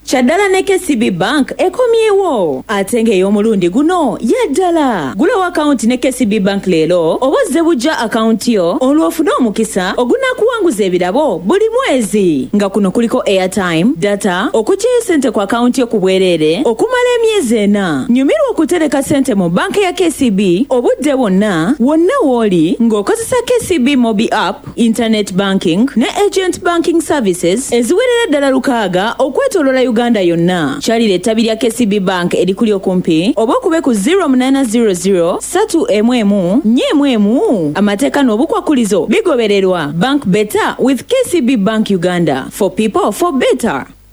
Kyaddala ne KCB Bank ekomyewo ate ng'ey'omulundi guno yaddala. Gulawo akawunti ne KCB Bank leero oba ozze bujja akawunti yo olw'ofune omukisa ogunaakuwanguza ebirabo buli mwezi nga kuno kuliko airtime, data, okuggyayo ssente ku akawunti yo ku bwereere okumala emyezi 4. Nyumirwa okutereka ssente mu banka ya KCB obudde bwonna w'oli ng'okozesa KCB Mobi App, Internet Banking ne Agent Banking Services eziwerera ddala 600 okwetooloola Uganda yonna. Kyalira ettabi lya KCB Bank erikuli okumpi oba okube ku 0800 311 411. Amateeka n'obukwakulizo bigobererwa. Bank better with KCB Bank Uganda. For people, for better.